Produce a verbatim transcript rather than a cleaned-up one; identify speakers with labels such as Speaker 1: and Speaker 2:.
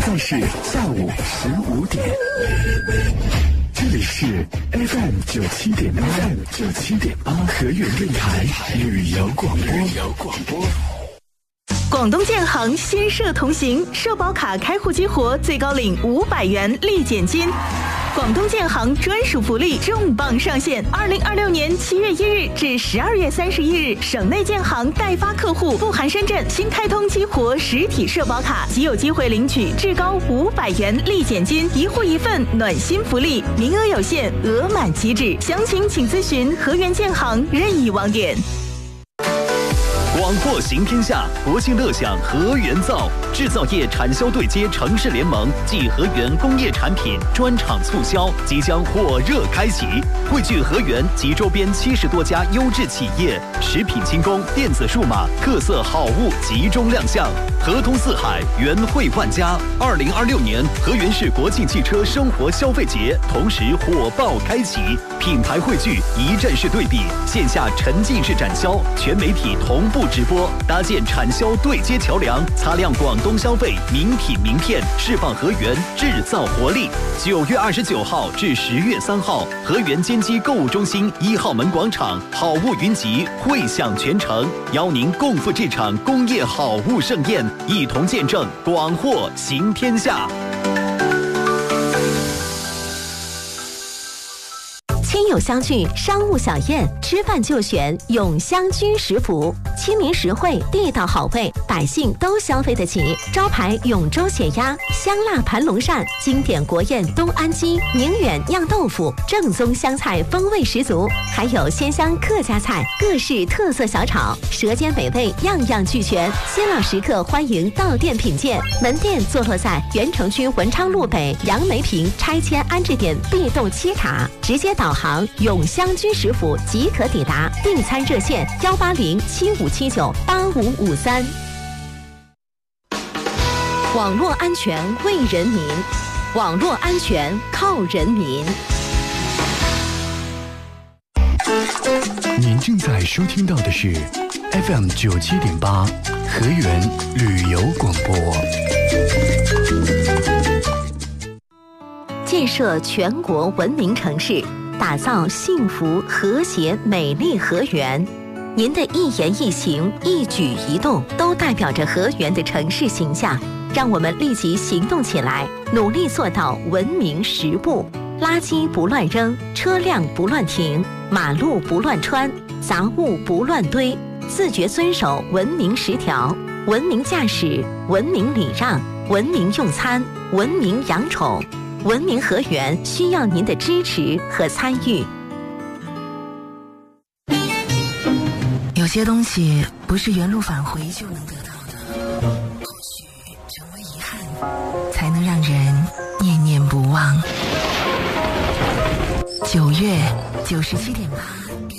Speaker 1: 在是下午十五点。这里是 F M 九七点八 ，F M 九七点八河源电台旅游广播。旅游广播。
Speaker 2: 广东建行新社同行，社保卡开户激活，最高领五百元立减金。广东建行专属福利重磅上线！二零二六年七月一日至十二月三十一日，省内建行代发客户不含深圳新开通激活实体社保卡，即有机会领取至高五百元立减金，一户一份暖心福利，名额有限，额满即止。详情请咨询河源建行任意网点。
Speaker 3: 广货行天下，国庆乐享河源造，制造业产销对接城市联盟暨河源工业产品专场促销即将火热开启，汇聚河源及周边七十多家优质企业，食品轻工、电子数码特色好物集中亮相，河通四海，源汇万家。二零二六年河源市国庆汽车生活消费节同时火爆开启，品牌汇聚，一站式对比，线下沉浸式展销，全媒体同步直播，搭建产销对接桥梁，擦亮广东消费名品名片，释放河源制造活力。九月二十九号至十月三号，河源坚基购物中心一号门广场，好物云集，汇享全城，邀您共赴这场工业好物盛宴，一同见证广货行天下。
Speaker 4: 亲友相聚，商务小宴，吃饭就选永香居食府，亲民实惠，地道好味，百姓都消费得起。招牌永州血鸭、香辣盘龙鳝，经典国宴东安鸡、宁远酿豆腐，正宗湘菜风味十足，还有鲜香客家菜、各式特色小炒，舌尖美味，样样俱全。新老食客欢迎到店品鉴。门店坐落在原城区文昌路北杨梅坪拆迁安置点 B 栋七塔，直接导航永香居食府即可抵达，订餐热线幺八零七五七九八五五三。网络安全为人民，网络安全靠人民。
Speaker 1: 您正在收听到的是 F M 九七点八河源旅游广播。
Speaker 4: 建设全国文明城市，打造幸福和谐美丽河源。您的一言一行、一举一动都代表着河源的城市形象。让我们立即行动起来，努力做到文明十不：垃圾不乱扔，车辆不乱停，马路不乱穿，杂物不乱堆，自觉遵守文明十条，文明驾驶，文明礼让，文明用餐，文明养宠。文明河源需要您的支持和参与。
Speaker 5: 有些东西不是原路返回就能得到的，或许成为遗憾，才能让人念念不忘。九月九十七点八给